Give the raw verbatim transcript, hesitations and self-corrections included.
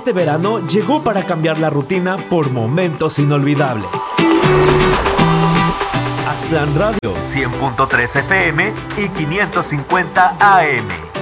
Este verano llegó para cambiar la rutina por momentos inolvidables. Aztlán Radio, cien punto tres F M y quinientos cincuenta A M.